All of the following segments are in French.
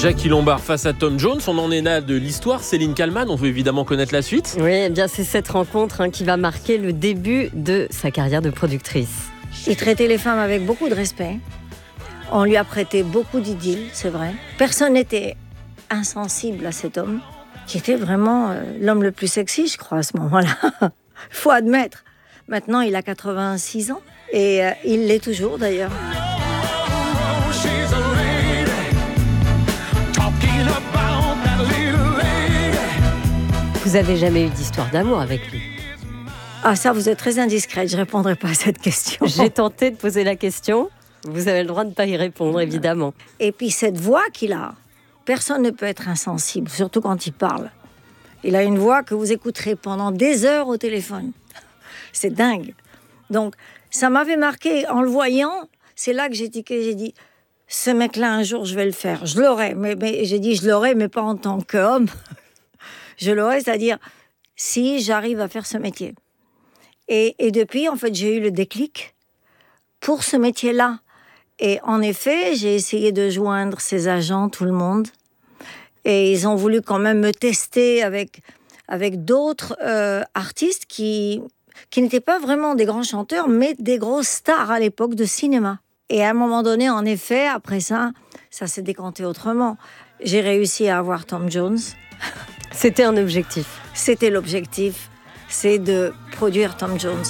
Jackie Lombard face à Tom Jones, on en est là de l'histoire. Céline Kallmann, on veut évidemment connaître la suite. Oui, eh bien c'est cette rencontre qui va marquer le début de sa carrière de productrice. Il traitait les femmes avec beaucoup de respect. On lui a prêté beaucoup d'idylle, c'est vrai. Personne n'était insensible à cet homme, qui était vraiment l'homme le plus sexy, je crois, à ce moment-là. Il faut admettre. Maintenant, il a 86 ans et il l'est toujours d'ailleurs. Vous avez jamais eu d'histoire d'amour avec lui? Ah ça, vous êtes très indiscrète, je ne répondrai pas à cette question. J'ai tenté de poser la question, vous avez le droit de ne pas y répondre, évidemment. Et puis cette voix qu'il a, personne ne peut être insensible, surtout quand il parle. Il a une voix que vous écouterez pendant des heures au téléphone. C'est dingue. Donc, ça m'avait marqué en le voyant. C'est là que j'ai dit, ce mec-là, un jour, je vais le faire. Je l'aurai, mais j'ai dit, je l'aurai, mais pas en tant qu'homme. Je l'aurai, c'est-à-dire, si j'arrive à faire ce métier. Et depuis, en fait, j'ai eu le déclic pour ce métier-là. Et en effet, j'ai essayé de joindre ses agents, tout le monde. Et ils ont voulu quand même me tester avec d'autres artistes qui n'étaient pas vraiment des grands chanteurs, mais des grosses stars à l'époque de cinéma. Et à un moment donné, en effet, après ça s'est décanté autrement. J'ai réussi à avoir Tom Jones. C'était un objectif. C'était l'objectif, c'est de produire Tom Jones.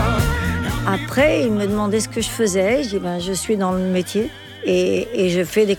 Après, il me demandait ce que je faisais. Je dis, je suis dans le métier et je fais des